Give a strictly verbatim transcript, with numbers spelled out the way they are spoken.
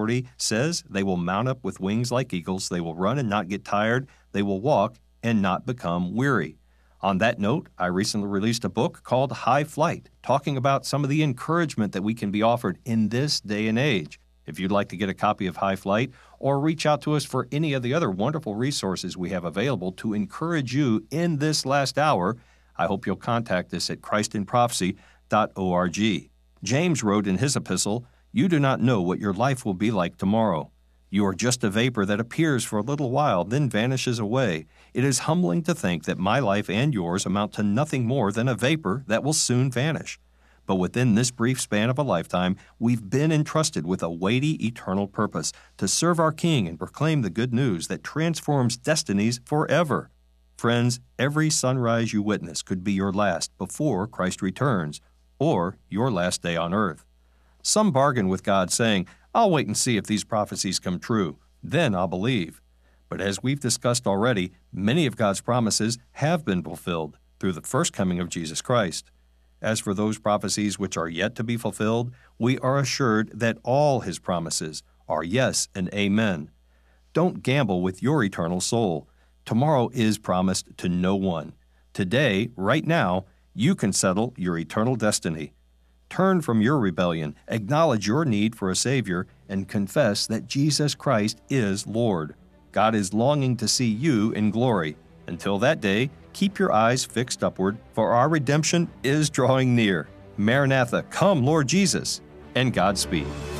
forty says, "They will mount up with wings like eagles. They will run and not get tired. They will walk and not become weary." On that note, I recently released a book called High Flight, talking about some of the encouragement that we can be offered in this day and age. If you'd like to get a copy of High Flight or reach out to us for any of the other wonderful resources we have available to encourage you in this last hour, I hope you'll contact us at christ in prophecy dot org. James wrote in his epistle, "You do not know what your life will be like tomorrow. You are just a vapor that appears for a little while, then vanishes away. It is humbling to think that my life and yours amount to nothing more than a vapor that will soon vanish. But within this brief span of a lifetime, we've been entrusted with a weighty eternal purpose to serve our King and proclaim the good news that transforms destinies forever. Friends, every sunrise you witness could be your last before Christ returns, or your last day on earth. Some bargain with God saying, "I'll wait and see if these prophecies come true. Then I'll believe." But as we've discussed already, many of God's promises have been fulfilled through the first coming of Jesus Christ. As for those prophecies which are yet to be fulfilled, we are assured that all His promises are yes and amen. Don't gamble with your eternal soul. Tomorrow is promised to no one. Today, right now, you can settle your eternal destiny. Turn from your rebellion, acknowledge your need for a Savior, and confess that Jesus Christ is Lord. God is longing to see you in glory. Until that day, keep your eyes fixed upward, for our redemption is drawing near. Maranatha, come, Lord Jesus, and Godspeed.